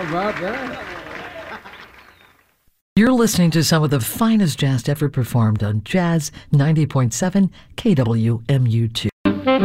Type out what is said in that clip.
about that? You're listening to some of the finest jazz ever performed on Jazz 90.7 KWMU2.